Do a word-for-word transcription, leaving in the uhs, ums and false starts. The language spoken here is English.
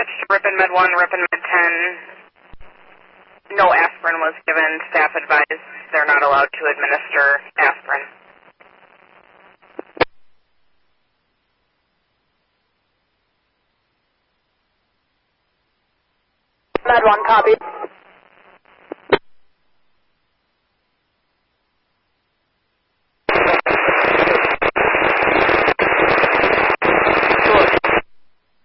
dispatch to Ripon Med one, Ripon Med ten. No aspirin was given. Staff advised they're not allowed to administer aspirin. Med one, copy.